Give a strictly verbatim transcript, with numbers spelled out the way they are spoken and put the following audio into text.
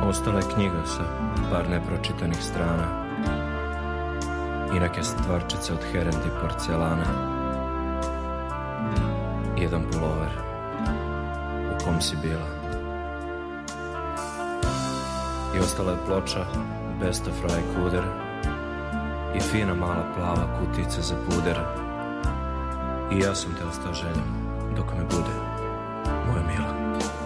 Ostala je knjiga sa par nepročitanih strana i neke stvarčice od herendi porcelana. Jedan pulover u kom si bila. I ostala je ploča Best of Ray Cooder i fina mala plava kutica za puder. I ja sam te ostao željem dok me bude, moja mila.